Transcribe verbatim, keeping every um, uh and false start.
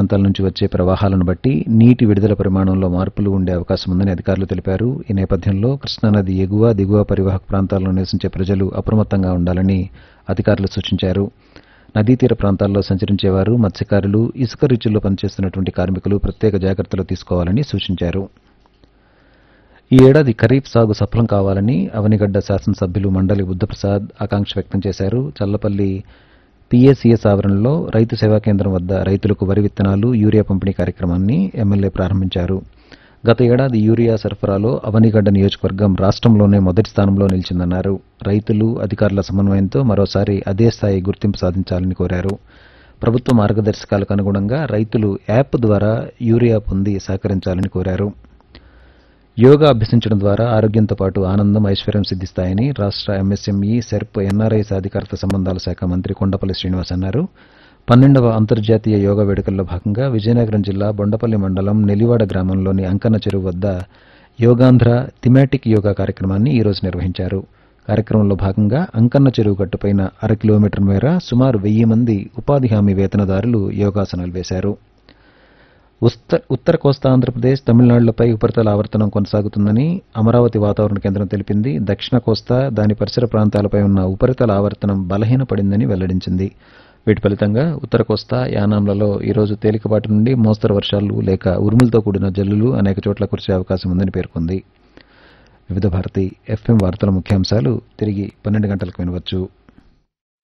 ప్రాంతాల నుంచి వచ్చే ప్రవాహాలను బట్టి నీటి విడుదల పరిమాణంలో మార్పులు ఉండే అవకాశం ఉందని అధికారులు తెలిపారు. ఈ నేపథ్యంలో కృష్ణానది ఎగువ దిగువ పరివాహక ప్రాంతాల్లో నివసించే ప్రజలు అప్రమత్తంగా ఉండాలని అధికారులు సూచించారు. నదీ తీర ప్రాంతాల్లో సంచరించేవారు, మత్స్యకారులు, ఇసుక రీచుల్లో పనిచేస్తున్నటువంటి కార్మికులు ప్రత్యేక జాగ్రత్తలు తీసుకోవాలని సూచించారు. ఈ ఏడాది ఖరీఫ్ సాగు సఫలం కావాలని అవనిగడ్డ శాసనసభ్యులు మండలి బుద్ధప్రసాద్ ఆకాంక్ష వ్యక్తం చేశారు. చల్లపల్లి పీఏసీఎస్ ఆవరణలో రైతు సేవా కేంద్రం వద్ద రైతులకు వరి విత్తనాలు, యూరియా పంపిణీ కార్యక్రమాన్ని ఎమ్మెల్యే ప్రారంభించారు. గత ఏడాది యూరియా సరఫరాలో అవనిగడ్డ నియోజకవర్గం రాష్ట్రంలోనే మొదటి స్థానంలో నిలిచిందన్నారు. రైతులు, అధికారుల సమన్వయంతో మరోసారి అదే స్థాయి గుర్తింపు సాధించాలని కోరారు. ప్రభుత్వ మార్గదర్శకాలకు అనుగుణంగా రైతులు యాప్ ద్వారా యూరియా పొంది సహకరించాలని కోరారు. యోగా అభ్యసించడం ద్వారా ఆరోగ్యంతో పాటు ఆనందం, ఐశ్వర్యం సిద్ధిస్తాయని రాష్ట్ర ఎంఎస్ఎంఈ, సెర్ప్, ఎన్ఆర్ఐ సాధికారత సంబంధాల శాఖ మంత్రి కొండపల్లి శ్రీనివాస్ అన్నారు. పన్నెండవ అంతర్జాతీయ యోగా వేడుకల్లో భాగంగా విజయనగరం జిల్లా బొండపల్లి మండలం నెలివాడ గ్రామంలోని అంకన్న చెరువు వద్ద యోగాంధ్ర థిమాటిక్ యోగా కార్యక్రమాన్ని ఈరోజు నిర్వహించారు. కార్యక్రమంలో భాగంగా అంకన్న చెరువు గట్టుపైన అర కిలోమీటర్ మేర సుమారు వెయ్యి మంది ఉపాధి హామీ వేతనదారులు యోగాసనాలు వేశారు. ఉత్తర కోస్తా ఆంధ్రప్రదేశ్, తమిళనాడులపై ఉపరితల ఆవర్తనం కొనసాగుతుందని అమరావతి వాతావరణ కేంద్రం తెలిపింది. దక్షిణ కోస్తా, దాని పరిసర ప్రాంతాలపై ఉన్న ఉపరితల ఆవర్తనం బలహీనపడిందని వెల్లడించింది. వీటి ఫలితంగా ఉత్తర కోస్తా, యానాంలలో ఈరోజు తేలికపాటి నుండి మోస్తరు వర్షాలు లేక ఉరుములతో కూడిన జల్లులు అనేక చోట్ల కురిసే అవకాశం ఉందని పేర్కొంది. వివిధ భారతి ఎఫ్ఎం వార్తల ముఖ్యాంశాలు తిరిగి పన్నెండు గంటలకు వినవచ్చు.